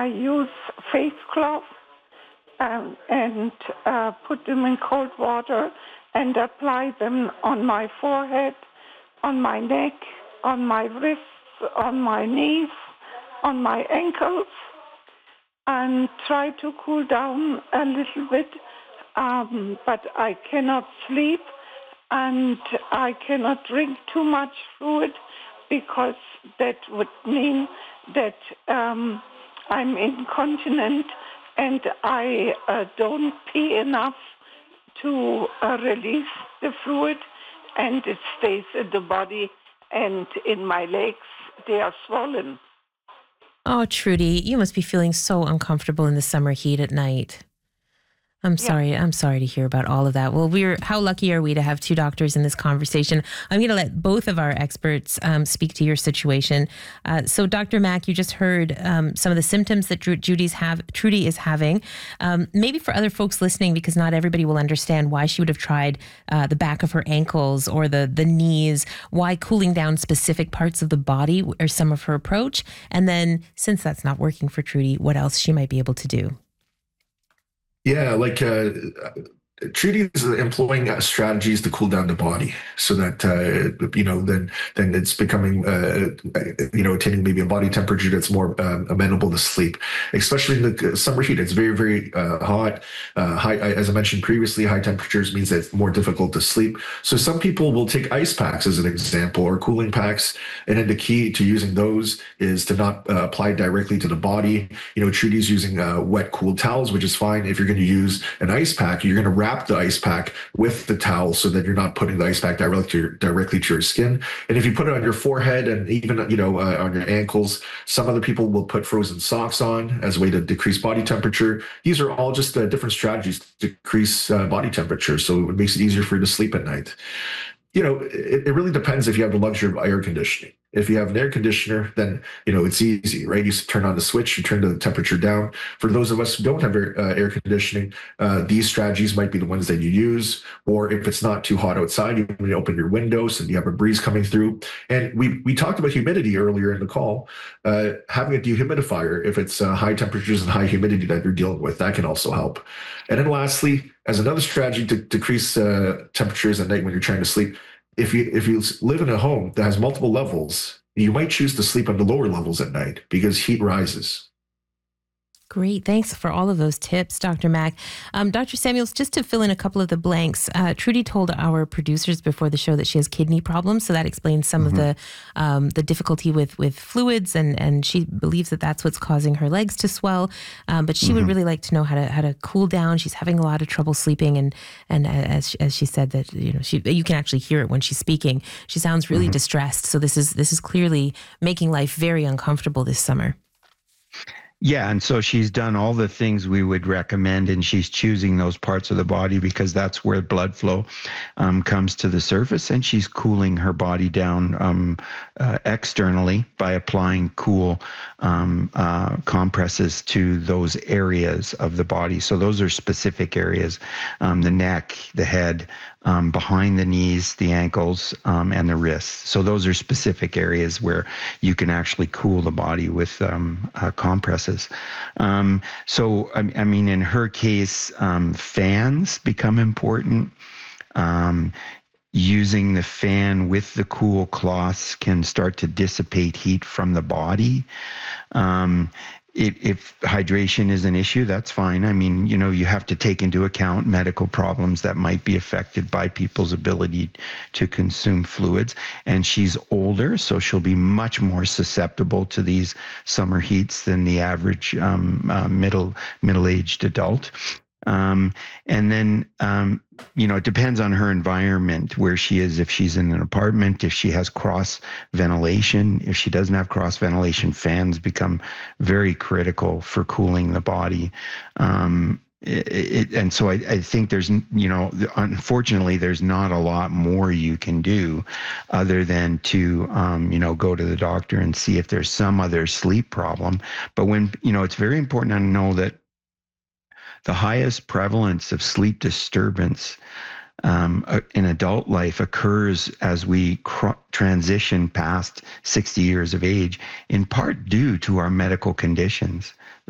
I use face cloth and put them in cold water and apply them on my forehead, on my neck, on my wrists, on my knees, on my ankles, and try to cool down a little bit. But I cannot sleep and I cannot drink too much fluid because that would mean that I'm incontinent and I don't pee enough to release the fluid, and it stays in the body and in my legs. They are swollen. Oh, Trudy, you must be feeling so uncomfortable in the summer heat at night. I'm sorry. Yeah. I'm sorry to hear about all of that. Well, how lucky are we to have two doctors in this conversation? I'm going to let both of our experts speak to your situation. So, Dr. Mack, you just heard some of the symptoms that Trudy is having. Maybe for other folks listening, because not everybody will understand why she would have tried the back of her ankles or the knees, why cooling down specific parts of the body are some of her approach. And then, since that's not working for Trudy, what else she might be able to do. Yeah, Trudy is employing strategies to cool down the body so that, then it's becoming, attaining maybe a body temperature that's more amenable to sleep, especially in the summer heat. It's very, very hot. High, as I mentioned previously, high temperatures means that it's more difficult to sleep. So some people will take ice packs as an example, or cooling packs. And then the key to using those is to not apply directly to the body. Trudy's using wet, cool towels, which is fine. If you're going to use an ice pack, you're going to wrap the ice pack with the towel so that you're not putting the ice pack directly to your skin. And if you put it on your forehead and even on your ankles, some other people will put frozen socks on as a way to decrease body temperature. These are all just different strategies to decrease body temperature, so it makes it easier for you to sleep at night. It really depends if you have the luxury of air conditioning. If you have an air conditioner, then, it's easy, right? You turn on the switch, you turn the temperature down. For those of us who don't have air conditioning, these strategies might be the ones that you use. Or if it's not too hot outside, you can open your windows and you have a breeze coming through. And we talked about humidity earlier in the call. Having a dehumidifier, if it's high temperatures and high humidity that you're dealing with, that can also help. And then lastly, as another strategy to decrease temperatures at night when you're trying to sleep, if you live in a home that has multiple levels, you might choose to sleep on the lower levels at night because heat rises. Great. Thanks for all of those tips, Dr. Mack. Dr. Samuels, just to fill in a couple of the blanks, Trudy told our producers before the show that she has kidney problems. So that explains some of the difficulty with fluids, and she believes that that's what's causing her legs to swell. But she would really like to know how to cool down. She's having a lot of trouble sleeping, and as she said that you can actually hear it when she's speaking. She sounds really distressed. So this is clearly making life very uncomfortable this summer. Yeah, and so she's done all the things we would recommend, and she's choosing those parts of the body because that's where blood flow comes to the surface, and she's cooling her body down externally by applying cool compresses to those areas of the body. So those are specific areas, the neck, the head, behind the knees, the ankles, and the wrists. So those are specific areas where you can actually cool the body with compresses. So, I mean, in her case, fans become important. Using the fan with the cool cloths can start to dissipate heat from the body. If hydration is an issue, that's fine. I mean, you have to take into account medical problems that might be affected by people's ability to consume fluids. And she's older, so she'll be much more susceptible to these summer heats than the average middle-aged adult. And then, it depends on her environment, where she is. If she's in an apartment, if she has cross ventilation, if she doesn't have cross ventilation, fans become very critical for cooling the body. And so I think there's, unfortunately, there's not a lot more you can do other than to, go to the doctor and see if there's some other sleep problem. But when, it's very important to know that the highest prevalence of sleep disturbance in adult life occurs as we transition past 60 years of age, in part due to our medical conditions.